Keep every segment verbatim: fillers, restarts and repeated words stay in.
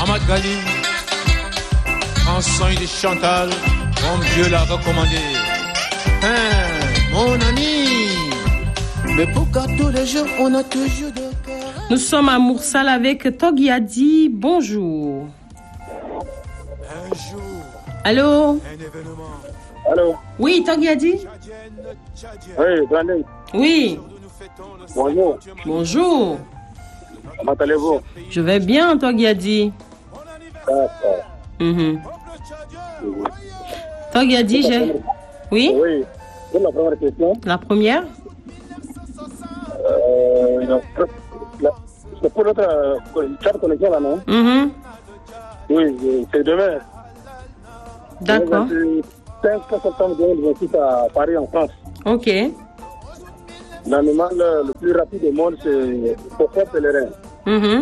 Ahmad Ghali, Ensemble de Chantal, mon Dieu l'a recommandé. Hein, mon ami. Mais pourquoi tous les jours on a toujours de cœur? Nous sommes à Moursal avec Togiadi. Bonjour. Un jour. Allô? Un événement. Allô? Oui, Togiadi? Oui, Brandon. Oui. Bonjour. Bonjour. Comment allez-vous? Je vais bien, Togiadi. D'accord. Mm-hmm. Togiadi, j'ai... Oui? Oui. Pour la première question. La première? Euh, la, c'est pour notre euh, chat connexion là, non? Mm-hmm. Oui, c'est demain. D'accord. Le cinq septembre deux mille vingt-six à Paris, en France. Ok. L'animal le plus rapide du monde, c'est Pourquoi Pèlerin. Mm-hmm.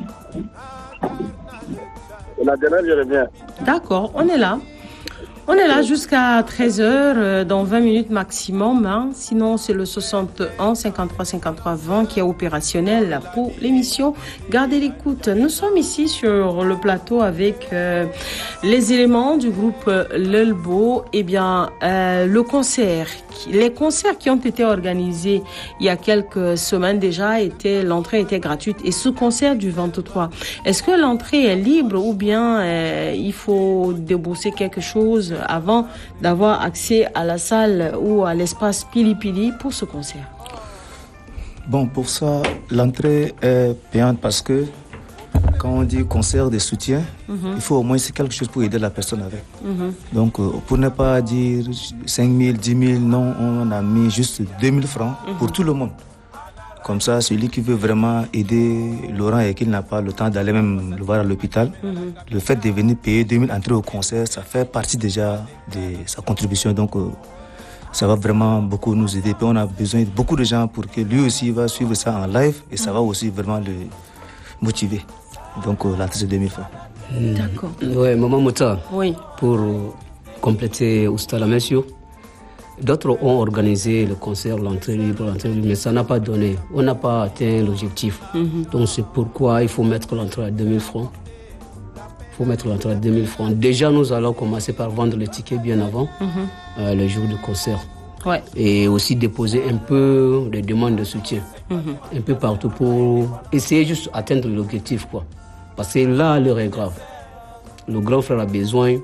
Et la dernière, je reviens. D'accord, on est là. On est là jusqu'à treize heures, euh, dans vingt minutes maximum. Hein. Sinon, c'est le soixante et un cinquante-trois cinquante-trois vingt qui est opérationnel pour l'émission. Gardez l'écoute. Nous sommes ici sur le plateau avec euh, les éléments du groupe Lelbo. Eh bien, euh, le concert, les concerts qui ont été organisés il y a quelques semaines déjà, étaient, l'entrée était gratuite. Et ce concert du vingt-trois, est-ce que l'entrée est libre ou bien euh, il faut débourser quelque chose avant d'avoir accès à la salle ou à l'espace Pili Pili pour ce concert? Bon, pour ça, l'entrée est payante parce que quand on dit concert de soutien, mm-hmm. il faut au moins c'est quelque chose pour aider la personne avec. Mm-hmm. Donc, euh, pour ne pas dire cinq mille, dix mille, non, on a mis juste deux mille francs mm-hmm. pour tout le monde. Comme ça, celui qui veut vraiment aider Laurent et qu'il n'a pas le temps d'aller même le voir à l'hôpital, mm-hmm. le fait de venir payer deux mille entrées au concert, ça fait partie déjà de sa contribution. Donc, euh, ça va vraiment beaucoup nous aider. Puis on a besoin de beaucoup de gens pour que lui aussi va suivre ça en live et ça va aussi vraiment le motiver. Donc, euh, l'entrée, c'est deux mille francs. Mmh. D'accord. Oui, Maman Mouta. Oui. Pour euh, compléter Oustala Messieurs. D'autres ont organisé le concert, l'entrée libre, l'entrée libre, mais ça n'a pas donné. On n'a pas atteint l'objectif. Mm-hmm. Donc c'est pourquoi il faut mettre l'entrée à deux mille francs. Il faut mettre l'entrée à deux mille francs. Déjà, nous allons commencer par vendre les tickets bien avant, mm-hmm. euh, le jour du concert. Ouais. Et aussi déposer un peu des demandes de soutien. Mm-hmm. Un peu partout pour essayer juste d'atteindre l'objectif, quoi. Parce que là, l'heure est grave. Le grand frère a besoin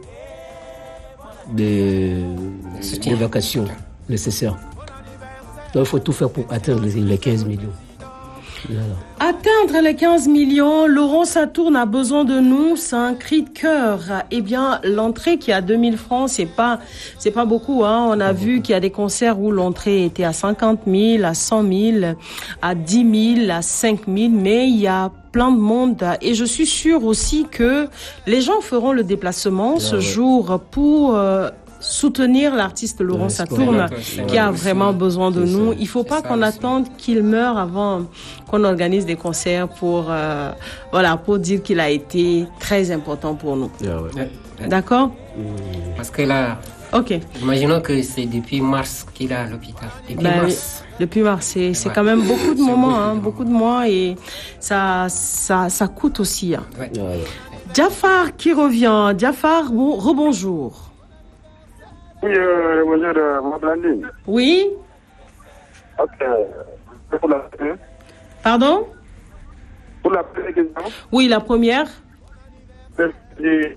de, de vacations nécessaires. Donc il faut tout faire pour atteindre les quinze millions. Voilà. Atteindre les quinze millions, Laurent Saturne a besoin de nous, c'est un cri de cœur. Eh bien, l'entrée qui est à deux mille francs, c'est pas, c'est pas beaucoup, hein. On a pas vu beaucoup. Qu'il y a des concerts où l'entrée était à cinquante mille, à cent mille, à dix mille, à cinq mille, mais il y a plein de monde et je suis sûre aussi que les gens feront le déplacement ah, ce ouais. jour pour euh, soutenir l'artiste Laurent ouais, Saturne qui a vraiment besoin de nous. Ça. Il ne faut pas qu'on attende qu'il meure avant qu'on organise des concerts pour, euh, voilà, pour dire qu'il a été très important pour nous. Ah, ouais. D'accord ? Parce que là, ok. Imaginons que c'est depuis mars qu'il est à l'hôpital. Depuis ben, mars. Depuis mars, c'est, c'est ouais. quand même beaucoup de c'est moments, beaucoup, hein, beaucoup de mois et ça, ça, ça coûte aussi. Hein. Ouais. Ouais. Jafar qui revient. Jafar, bon, rebonjour. Oui, euh, bonjour, euh, Blandine. Oui. Ok. Pour la... Pardon? Pour la première question. Oui, la première. Et...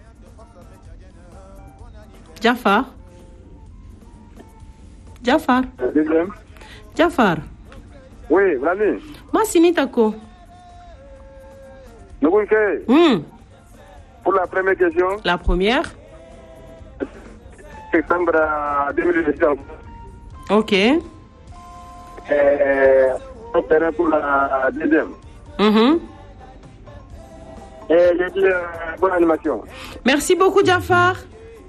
Jafar. Jafar. Deuxième. Jafar. Oui, Blandine. Massimi Tako. Hmm. Pour la première question. La première. Septembre deux mille dix-neuf. Ok. Et pour la deuxième. Mm-hmm. Et j'ai dit euh, bonne animation. Merci beaucoup, Jafar.